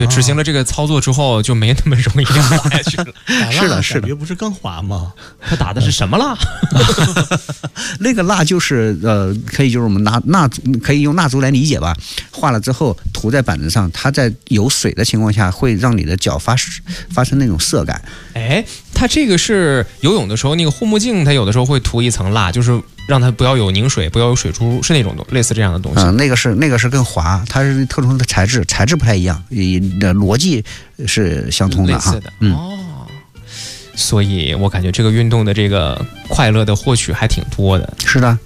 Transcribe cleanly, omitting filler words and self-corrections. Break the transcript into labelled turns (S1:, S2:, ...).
S1: 对，执行了这个操作之后，就没那么容易滑下去了。
S2: 是的，是的，
S3: 感觉不是更滑吗？
S1: 他打的是什么蜡？
S2: 那个蜡就是可以就是我们可以用蜡烛来理解吧。画了之后涂在板子上，它在有水的情况下，会让你的脚发生那种色感。
S1: 哎，它这个是游泳的时候那个护目镜，它有的时候会涂一层蜡，就是让它不要有凝水，不要有水珠，是那种类似这样的东西。
S2: 那个是更滑，它是特殊的材质不太一样，逻辑是相通的哈。
S1: 类似的哦。所以我感觉这个运动的这个快乐的获取还挺多的。
S2: 是的。